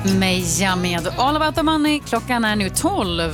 Meja med All About the Money. Klockan är nu 12.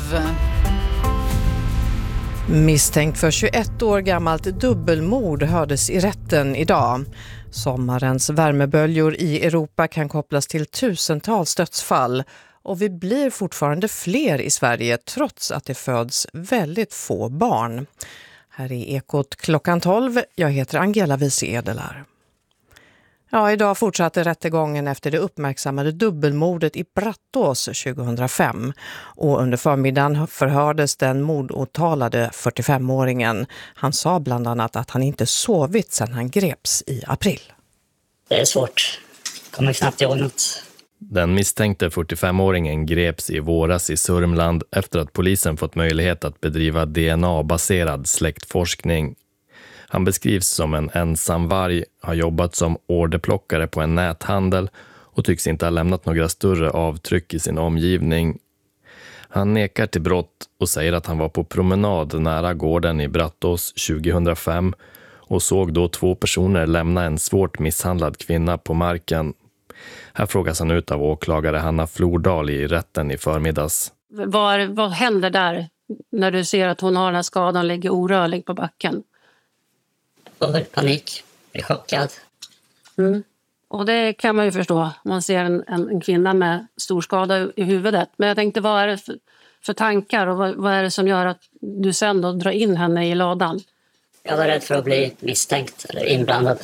Misstänkt för 21 år gammalt dubbelmord hördes i rätten idag. Sommarens värmeböljor i Europa kan kopplas till tusentals dödsfall och vi blir fortfarande fler i Sverige trots att det föds väldigt få barn. Här är Ekot klockan 12. Jag heter Angela Wiese Edelar. Ja, idag fortsatte rättegången efter det uppmärksammade dubbelmordet i Brattås 2005. Och under förmiddagen förhördes den mordåtalade 45-åringen. Han sa bland annat att han inte sovit sedan han greps i april. Det är svårt. Kommer knappt ihåg något. Den misstänkte 45-åringen greps i våras i Sörmland efter att polisen fått möjlighet att bedriva DNA-baserad släktforskning. Han beskrivs som en ensam varg, har jobbat som orderplockare på en näthandel och tycks inte ha lämnat några större avtryck i sin omgivning. Han nekar till brott och säger att han var på promenad nära gården i Brattås 2005 och såg då 2 personer lämna en svårt misshandlad kvinna på marken. Här frågas han ut av åklagare Hanna Flordal i rätten i förmiddags. Vad händer där när du ser att hon har den här skadan, ligger orörlig på backen? Panik, jag är chockad. Och det kan man ju förstå. Man ser en kvinna med stor skada i huvudet. Men jag tänkte, vad är det för tankar och vad är det som gör att du sen då drar in henne i ladan? Jag var rädd för att bli misstänkt eller inblandad.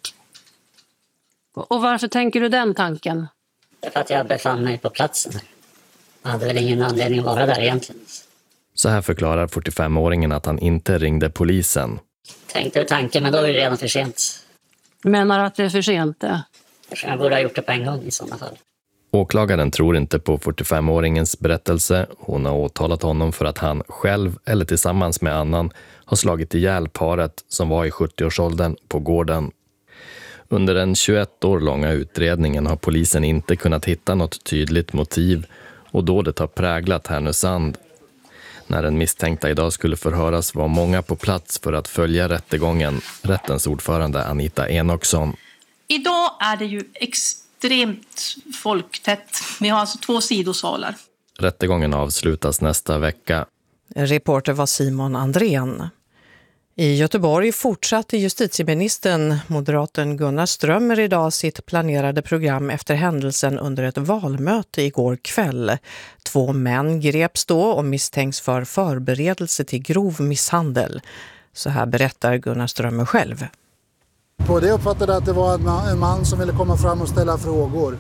Och varför tänker du den tanken? Det är för att jag befann mig på platsen. Jag hade väl ingen anledning att vara där egentligen. Så här förklarar 45-åringen att han inte ringde polisen. Tänkte tanken, men då är det redan för sent. Menar att det är för sent? Jag borde ha gjort det på en gång i sådana fall. Åklagaren tror inte på 45-åringens berättelse. Hon har åtalat honom för att han själv eller tillsammans med annan har slagit ihjäl paret som var i 70-årsåldern på gården. Under den 21 år långa utredningen har polisen inte kunnat hitta något tydligt motiv och dådet har präglat Härnösand. När den misstänkta idag skulle förhöras var många på plats för att följa rättegången, rättens ordförande Anita Enoksson. Idag är det ju extremt folktätt. Vi har alltså 2 sidosalar. Rättegången avslutas nästa vecka. Reporter var Simon Andrén. I Göteborg fortsatte justitieministern, moderaten Gunnar Strömmer, idag sitt planerade program efter händelsen under ett valmöte igår kväll. 2 män greps då och misstänks för förberedelse till grov misshandel. Så här berättar Gunnar Strömmer själv. På det uppfattade att det var en man som ville komma fram och ställa frågor.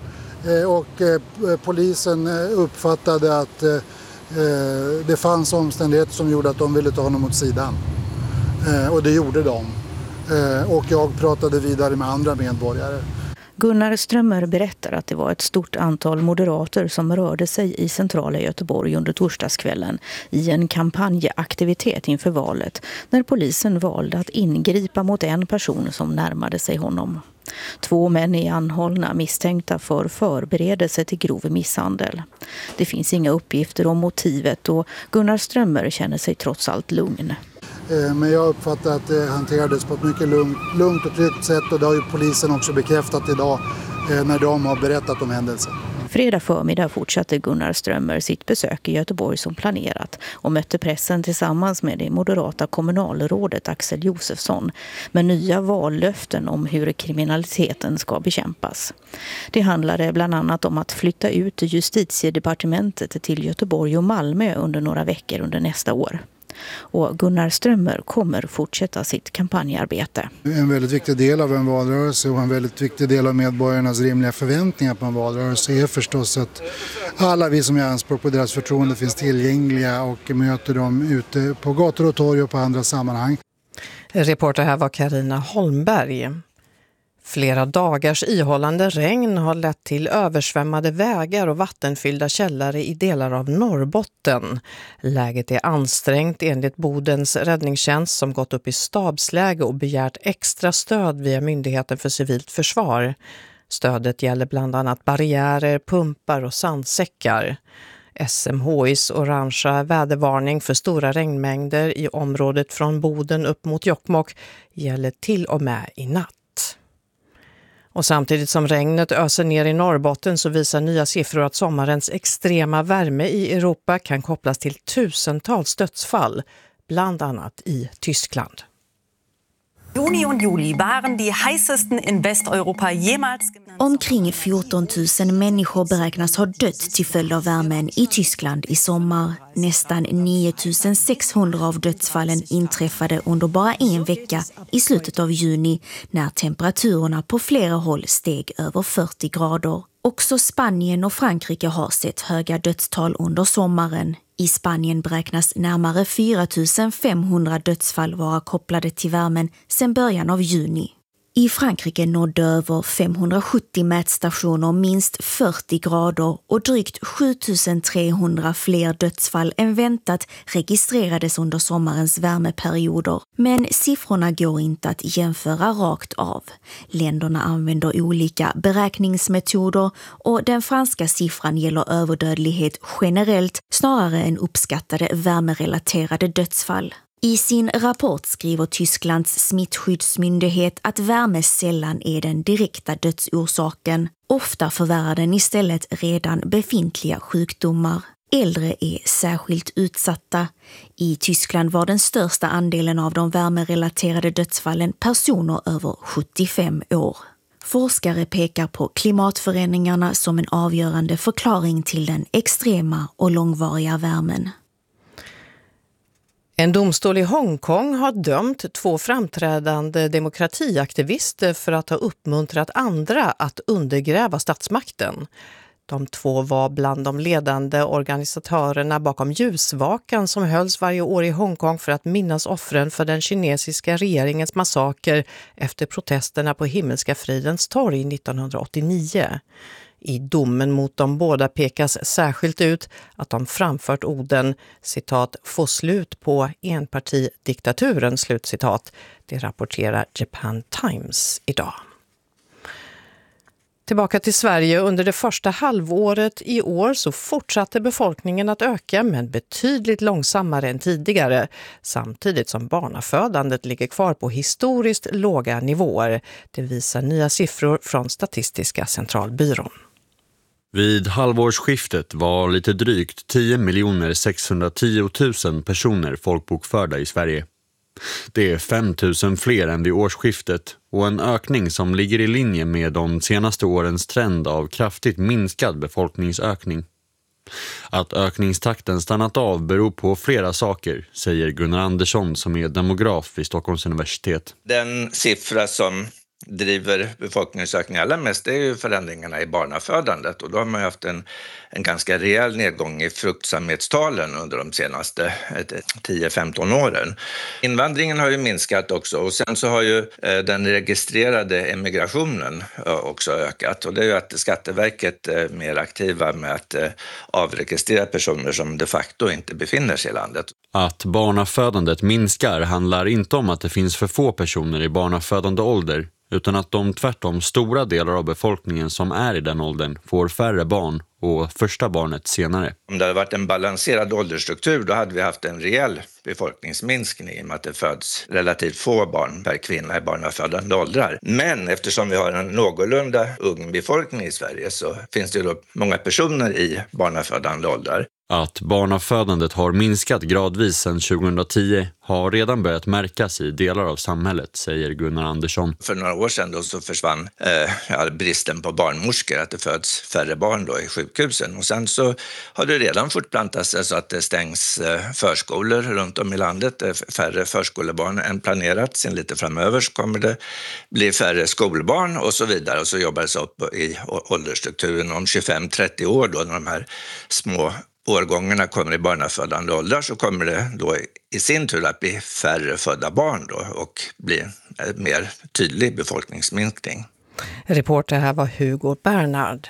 Polisen uppfattade att det fanns omständigheter som gjorde att de ville ta honom åt sidan. Och det gjorde de. Och jag pratade vidare med andra medborgare. Gunnar Strömmer berättar att det var ett stort antal moderater som rörde sig i centrala Göteborg under torsdagskvällen i en kampanjaktivitet inför valet när polisen valde att ingripa mot en person som närmade sig honom. 2 män är anhållna misstänkta för förberedelse till grov misshandel. Det finns inga uppgifter om motivet och Gunnar Strömmer känner sig trots allt lugn. Men jag uppfattar att det hanterades på ett mycket lugnt och tryggt sätt och det har ju polisen också bekräftat idag när de har berättat om händelsen. Fredag förmiddag fortsatte Gunnar Strömmer sitt besök i Göteborg som planerat och mötte pressen tillsammans med det moderata kommunalrådet Axel Josefsson med nya vallöften om hur kriminaliteten ska bekämpas. Det handlade bland annat om att flytta ut justitiedepartementet till Göteborg och Malmö under några veckor under nästa år. Och Gunnar Strömmer kommer fortsätta sitt kampanjarbete. En väldigt viktig del av en valrörelse och en väldigt viktig del av medborgarnas rimliga förväntningar på en valrörelse är förstås att alla vi som gör anspråk på deras förtroende finns tillgängliga och möter dem ute på gator och torg och på andra sammanhang. Reporter här var Carina Holmberg. Flera dagars ihållande regn har lett till översvämmade vägar och vattenfyllda källare i delar av Norrbotten. Läget är ansträngt enligt Bodens räddningstjänst som gått upp i stabsläge och begärt extra stöd via Myndigheten för civilt försvar. Stödet gäller bland annat barriärer, pumpar och sandsäckar. SMHIs orangea vädervarning för stora regnmängder i området från Boden upp mot Jokkmokk gäller till och med i natt. Och samtidigt som regnet öser ner i Norrbotten så visar nya siffror att sommarens extrema värme i Europa kan kopplas till tusentals dödsfall, bland annat i Tyskland. Juni och juli waren de heißesten in Westeuropa jemals. Omkring 14 000 människor beräknas ha dött till följd av värmen i Tyskland i sommar. Nästan 9 600 av dödsfallen inträffade under bara en vecka i slutet av juni när temperaturerna på flera håll steg över 40 grader. Också Spanien och Frankrike har sett höga dödstal under sommaren. I Spanien beräknas närmare 4 500 dödsfall vara kopplade till värmen sedan början av juni. I Frankrike nådde över 570 mätstationer minst 40 grader och drygt 7 300 fler dödsfall än väntat registrerades under sommarens värmeperioder. Men siffrorna går inte att jämföra rakt av. Länderna använder olika beräkningsmetoder och den franska siffran gäller överdödlighet generellt snarare än uppskattade värmerelaterade dödsfall. I sin rapport skriver Tysklands smittskyddsmyndighet att värme sällan är den direkta dödsorsaken. Ofta förvärrar den istället redan befintliga sjukdomar. Äldre är särskilt utsatta. I Tyskland var den största andelen av de värmerelaterade dödsfallen personer över 75 år. Forskare pekar på klimatförändringarna som en avgörande förklaring till den extrema och långvariga värmen. En domstol i Hongkong har dömt 2 framträdande demokratiaktivister för att ha uppmuntrat andra att undergräva statsmakten. De 2 var bland de ledande organisatörerna bakom ljusvakan som hölls varje år i Hongkong för att minnas offren för den kinesiska regeringens massaker efter protesterna på Himmelska fridens torg 1989. I domen mot de båda pekas särskilt ut att de framfört orden citat få slut på enpartidiktaturen slutcitat. Det rapporterar Japan Times idag. Tillbaka till Sverige. Under det första halvåret i år så fortsatte befolkningen att öka men betydligt långsammare än tidigare. Samtidigt som barnafödandet ligger kvar på historiskt låga nivåer. Det visar nya siffror från Statistiska centralbyrån. Vid halvårsskiftet var lite drygt 10 610 000 personer folkbokförda i Sverige. Det är 5 000 fler än vid årsskiftet och en ökning som ligger i linje med de senaste årens trend av kraftigt minskad befolkningsökning. Att ökningstakten stannat av beror på flera saker, säger Gunnar Andersson som är demograf vid Stockholms universitet. Den siffra som driver befolkningsökningen allra mest är ju förändringarna i barnafödandet och då har man ju haft en ganska rejäl nedgång i fruktsamhetstalen under de senaste 10-15 åren. Invandringen har ju minskat också och sen så har ju den registrerade emigrationen också ökat och det är ju att Skatteverket är mer aktiva med att avregistrera personer som de facto inte befinner sig i landet. Att barnafödandet minskar handlar inte om att det finns för få personer i barnafödande ålder utan att de tvärtom stora delar av befolkningen som är i den åldern får färre barn och första barnet senare. Om det hade varit en balanserad åldersstruktur då hade vi haft en rejäl befolkningsminskning i och med att det föds relativt få barn per kvinna i barnafödande åldrar. Men eftersom vi har en någorlunda ung befolkning i Sverige så finns det då många personer i barnafödande åldrar. Att barnafödandet har minskat gradvis sedan 2010 har redan börjat märkas i delar av samhället, säger Gunnar Andersson. För några år sedan då så försvann bristen på barnmorskor, att det föds färre barn då i sjukhusen. Och sen så har det redan fortplantat sig så att det stängs förskolor runt om i landet. Det är färre förskolebarn än planerat. Sen lite framöver så kommer det bli färre skolbarn och så vidare. Och så jobbar det sig upp i åldersstrukturen om 25-30 år då när de här små årgångarna kommer i barnafödande åldrar så kommer det då i sin tur att bli färre födda barn då och bli en mer tydlig befolkningsminskning. Reporter här var Hugo Bernhard.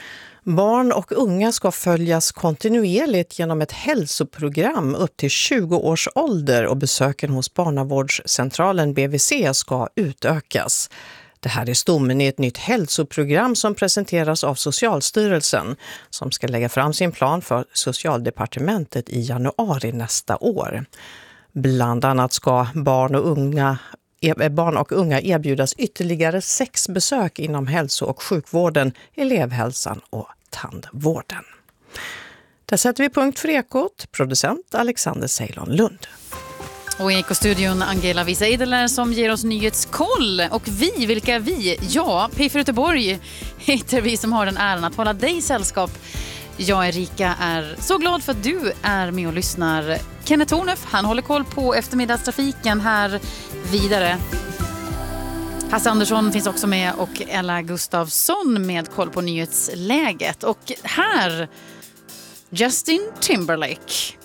Barn och unga ska följas kontinuerligt genom ett hälsoprogram upp till 20 års ålder och besöken hos barnavårdscentralen BVC ska utökas. Det här är stommen i ett nytt hälsoprogram som presenteras av Socialstyrelsen som ska lägga fram sin plan för Socialdepartementet i januari nästa år. Bland annat ska barn och unga barn och unga erbjudas ytterligare 6 besök inom hälso- och sjukvården, elevhälsan och tandvården. Där sätter vi punkt för Ekot. Producent Alexander Ceylon Lund. Och i Ekostudion Angela Visa Edeler som ger oss nyhetskoll. Och vi, vilka är vi? Ja, P4 Göteborg heter vi som har den äran att hålla dig sällskap. Jag, Erika, är så glad för att du är med och lyssnar. Kenneth Tornef, han håller koll på eftermiddagstrafiken här vidare. Hasse Andersson finns också med och Ella Gustafsson med koll på nyhetsläget. Och här, Justin Timberlake.